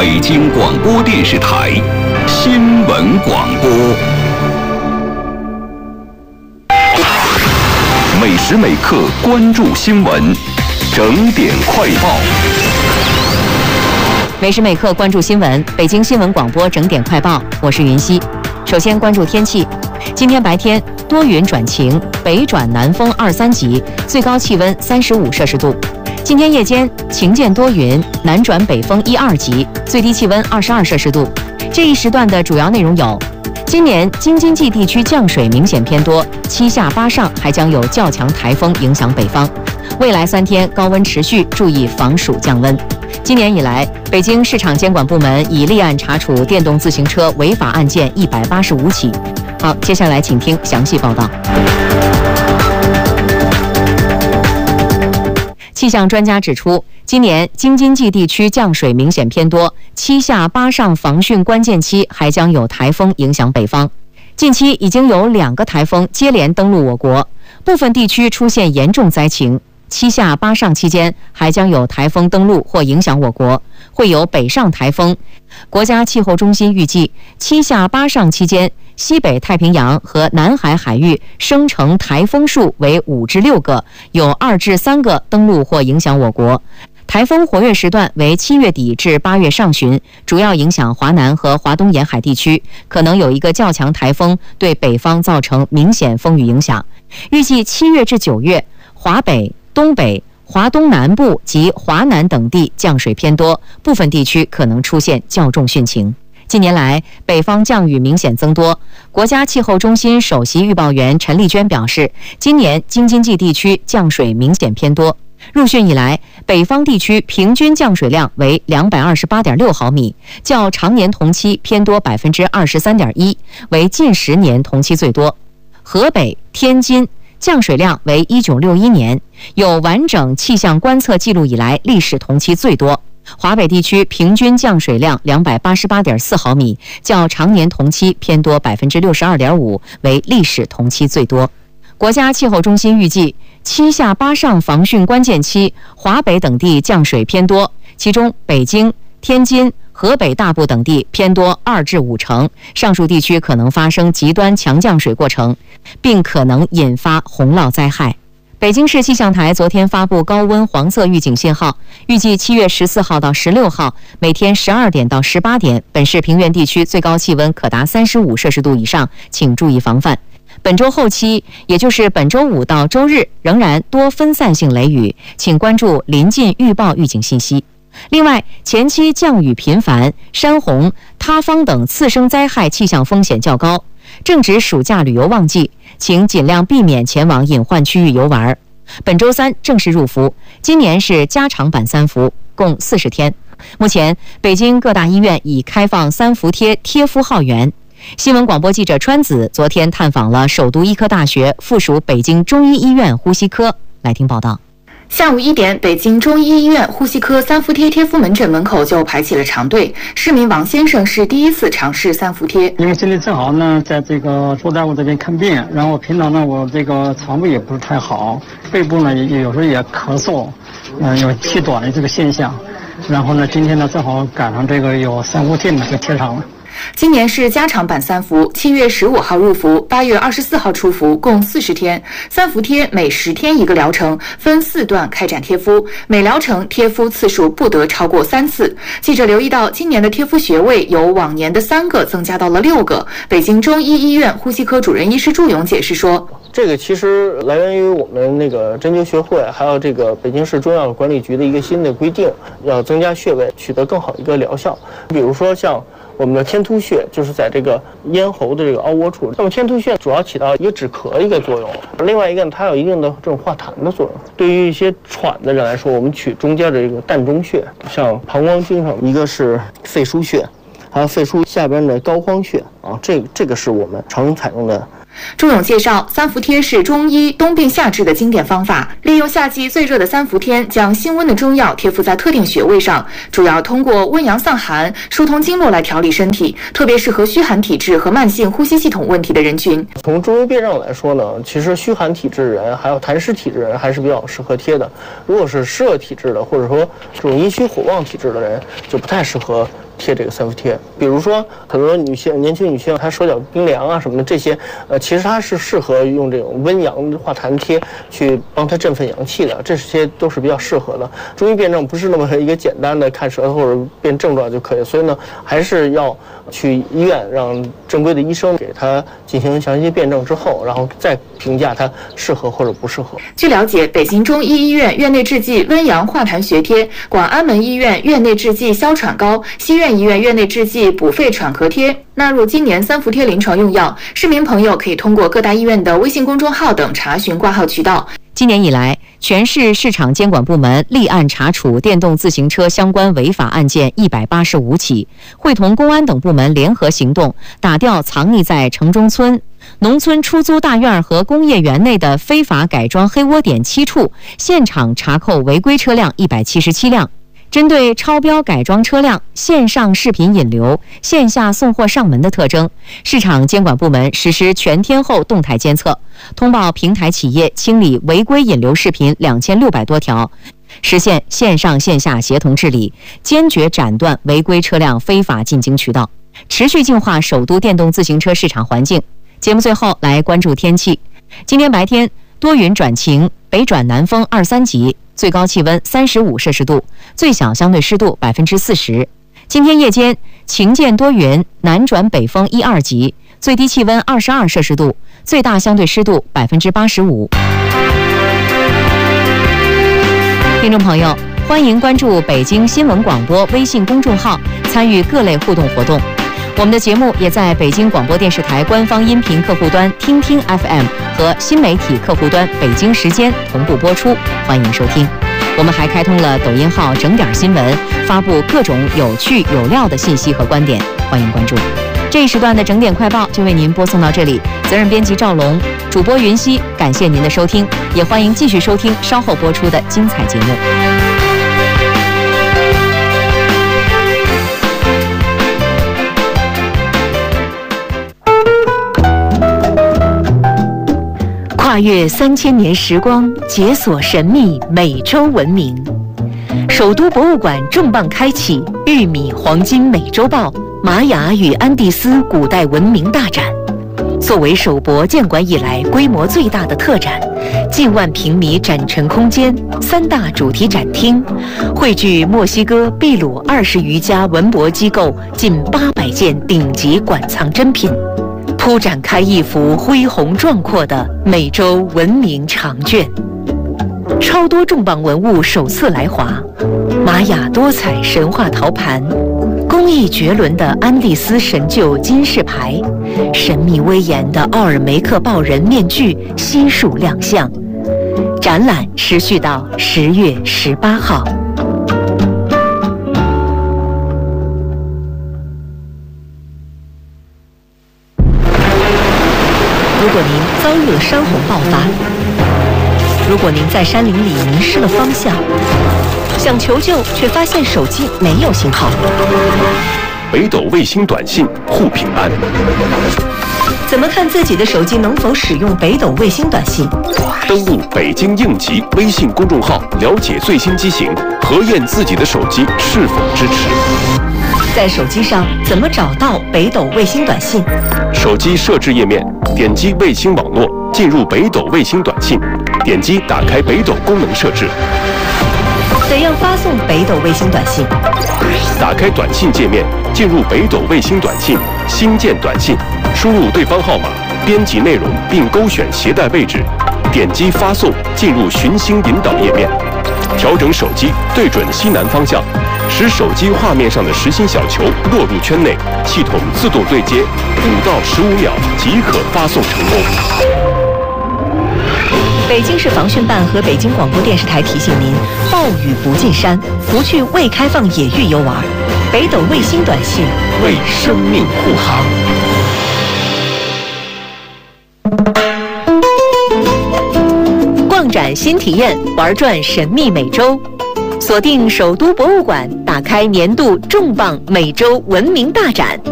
北京广播电视台新闻广播。每时每刻关注新闻，整点快报。 每时每刻关注新闻，北京新闻广播整点快报，我是云溪。首先关注天气，今天白天多云转晴，北转南风2、3级，最高气温35摄氏度。今天夜间晴间多云，南转北风1、2级，最低气温22摄氏度。这一时段的主要内容有：今年京津冀地区降水明显偏多，7下8上还将有较强台风影响北方。未来3天高温持续，注意防暑降温。今年以来，北京市场监管部门已立案查处电动自行车违法案件185起。好，接下来请听详细报道。气象专家指出，今年京津冀地区降水明显偏多，7下8上防汛关键期还将有台风影响北方。近期已经有2个台风接连登陆我国，部分地区出现严重灾情。7下8上期间还将有台风登陆或影响我国，会有北上台风。国家气候中心预计，7下8上期间，西北太平洋和南海海域生成台风数为5至6个，有2至3个登陆或影响我国。台风活跃时段为7月底至8月上旬，主要影响华南和华东沿海地区，可能有一个较强台风对北方造成明显风雨影响。预计7月至9月，华北、东北、华东南部及华南等地降水偏多，部分地区可能出现较重汛情。近年来，北方降雨明显增多。国家气候中心首席预报员陈丽娟表示，今年京津冀地区降水明显偏多。入汛以来，北方地区平均降水量为228.6毫米，较常年同期偏多23.1%，为近10年同期最多。河北、天津降水量为1961年，有完整气象观测记录以来历史同期最多。华北地区平均降水量288.4毫米，较常年同期偏多62.5%，为历史同期最多。国家气候中心预计，7下8上防汛关键期，华北等地降水偏多，其中北京、天津、河北大部等地偏多2至5成，上述地区可能发生极端强降水过程，并可能引发洪涝灾害。北京市气象台昨天发布高温黄色预警信号，预计7月14号到16号，每天12点到18点，本市平原地区最高气温可达35摄氏度以上，请注意防范。本周后期，也就是本周5到周日，仍然多分散性雷雨，请关注临近预报预警信息。另外，前期降雨频繁，山洪、塌方等次生灾害气象风险较高。正值暑假旅游旺季，请尽量避免前往隐患区域游玩。本周3正式入伏，今年是加长版3伏，共40天。目前，北京各大医院已开放3伏贴贴敷号源。新闻广播记者川子昨天探访了首都医科大学附属北京中医医院呼吸科，来听报道。 下午1点，北京中医医院呼吸科3伏贴贴敷门诊门口就排起了长队。市民王先生是第一次尝试3伏贴， 因为现在正好呢，在这个朱大夫这边看病，然后平常呢，我这个肠胃也不是太好，背部呢也有时候也咳嗽，有气短的这个现象。然后呢，今天呢正好赶上这个有3伏贴呢就贴上了。 今年是加长版3伏，7月15号入伏，8月24号出伏，共40天。3伏贴每10天一个疗程，分4段开展贴敷，每疗程贴敷次数不得超过3次。记者留意到，今年的贴敷穴位由往年的3个增加到了6个。北京中医医院呼吸科主任医师祝勇解释说， 这个其实来源于我们那个针灸学会，还有这个北京市中药管理局的一个新的规定，要增加穴位，取得更好一个疗效。比如说像我们的天突穴，就是在这个咽喉的这个凹窝处。那么天突穴主要起到一个止咳的一个作用，另外一个呢，它有一定的这种化痰的作用。对于一些喘的人来说，我们取中间的这个膻中穴，像膀胱经上一个是肺腧穴，还有肺腧下边的膏肓穴啊，这个是我们常采用的。 祝勇介绍，3伏贴是中医冬病夏治的经典方法，利用夏季最热的3伏天，将辛温的中药贴敷在特定穴位上，主要通过温阳散寒、疏通经络来调理身体，特别适合虚寒体质和慢性呼吸系统问题的人群。 从中医辨证来说呢，其实虚寒体质人还有痰湿体质人还是比较适合贴的。如果是湿热体质的，或者说这种阴虚火旺体质的人，就不太适合贴这个三伏贴。比如说很多年轻女性她手脚冰凉啊什么的，这些其实它是适合用这种温阳化痰贴去帮她振奋阳气的，这些都是比较适合的。中医辨证不是那么一个简单的看舌头或者辨症状就可以，所以呢还是要去医院让正规的医生给她进行详细辨证之后，然后再评价它适合或者不适合。 据了解，北京中医医院院内制剂温阳化痰血贴、广安门医院院内制剂消喘膏、西苑医院院内制剂补肺喘咳贴纳入今年三伏贴临床用药，市民朋友可以通过各大医院的微信公众号等查询挂号渠道。 今年以来，全市市场监管部门立案查处电动自行车相关违法案件185起，会同公安等部门联合行动，打掉藏匿在城中村、农村出租大院和工业园内的非法改装黑窝点7处，现场查扣违规车辆177辆。针对超标改装车辆线上视频引流、线下送货上门的特征，市场监管部门实施全天候动态监测，通报平台企业清理违规引流视频2600多条，实现线上线下协同治理，坚决斩断违规车辆非法进京渠道，持续净化首都电动自行车市场环境。节目最后来关注天气，今天白天多云转晴，北转南风2、3级，最高气温35摄氏度，最小相对湿度40%。今天夜间晴间多云，南转北风1、2级，最低气温22摄氏度，最大相对湿度85%。听众朋友，欢迎关注北京新闻广播微信公众号，参与各类互动活动。我们的节目也在北京广播电视台官方音频客户端听听 FM 和新媒体客户端北京时间同步播出，欢迎收听。我们还开通了抖音号整点新闻，发布各种有趣有料的信息和观点，欢迎关注。这一时段的整点快报就为您播送到这里，责任编辑赵龙，主播云溪，感谢您的收听，也欢迎继续收听稍后播出的精彩节目。跨越3000年时光，解锁神秘美洲文明。首都博物馆重磅开启玉米黄金美洲豹玛雅与安第斯古代文明大展。作为首博建馆以来规模最大的特展，近万平米展陈空间，3大主题展厅，汇聚墨西哥、秘鲁20余家文博机构近800件顶级馆藏珍品，铺展开一幅恢宏壮阔的美洲文明长卷。超多重磅文物首次来华，玛雅多彩神话陶盘，工艺绝伦的安第斯神鹫金饰牌，神秘威严的奥尔梅克豹人面具悉数亮相。展览持续到10月18号。如果您遭遇了山洪爆发，如果您在山林里迷失了方向，想求救却发现手机没有信号， 北斗卫星短信护平安。 怎么看自己的手机能否使用北斗卫星短信？ 登录北京应急微信公众号，了解最新机型，核验自己的手机是否支持。 在手机上怎么找到北斗卫星短信？ 手机设置页面，点击卫星网络，进入北斗卫星短信，点击打开北斗功能设置。 怎样发送北斗卫星短信？ 打开短信界面，进入北斗卫星短信，新建短信，输入对方号码，编辑内容并勾选携带位置，点击发送，进入寻星引导页面，调整手机对准西南方向，使手机画面上的实心小球落入圈内，系统自动对接，5到15秒即可发送成功。 北京市防汛办和北京广播电视台提醒您：暴雨不进山，不去未开放野域游玩。北斗卫星短信为生命护航。 逛展新体验，玩转神秘美洲。锁定首都博物馆，打开年度重磅美洲文明大展。